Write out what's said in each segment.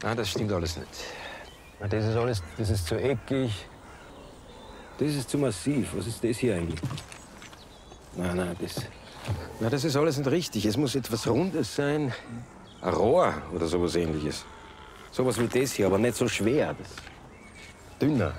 Nein, das stimmt alles nicht. Das ist alles, das ist zu eckig. Das ist zu massiv. Was ist das hier eigentlich? Nein, das ist alles nicht richtig. Es muss etwas Rundes sein. Ein Rohr oder sowas Ähnliches. Sowas wie das hier, aber nicht so schwer. Das dünner.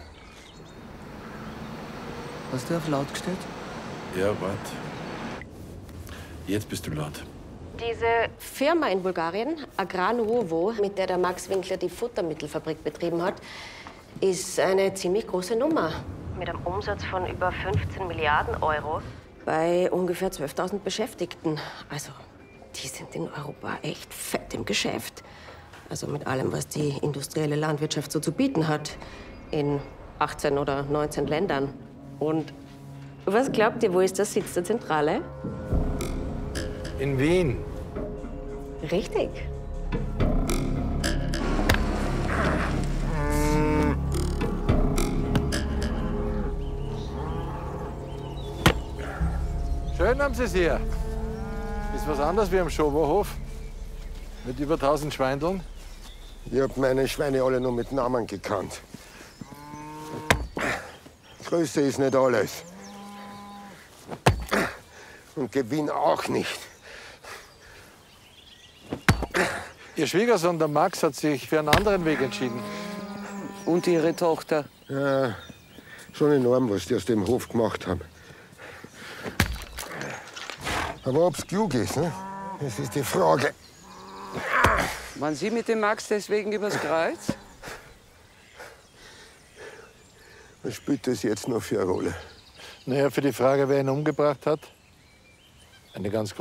Hast du auf laut gestellt? Ja, warte. Jetzt bist du laut. Diese Firma in Bulgarien, Agranovo, mit der Max Winkler die Futtermittelfabrik betrieben hat, ist eine ziemlich große Nummer. Mit einem Umsatz von über 15 Milliarden Euro. Bei ungefähr 12.000 Beschäftigten. Also, die sind in Europa echt fett im Geschäft. Also mit allem, was die industrielle Landwirtschaft so zu bieten hat. In 18 oder 19 Ländern. Und was glaubt ihr, wo ist der Sitz der Zentrale? In Wien. Richtig. Schön haben Sie es hier. Ist was anderes wie am Schoberhof. Mit über 1000 Schweindeln. Ich hab meine Schweine alle nur mit Namen gekannt. Größe ist nicht alles. Und Gewinn auch nicht. Ihr Schwiegersohn, der Max, hat sich für einen anderen Weg entschieden. Und Ihre Tochter? Ja, schon enorm, was die aus dem Hof gemacht haben. Aber ob's klug ist, ne? Das ist die Frage. Waren Sie mit dem Max deswegen übers Kreuz? Was spielt das jetzt noch für eine Rolle? Naja, für die Frage, wer ihn umgebracht hat, eine ganz große.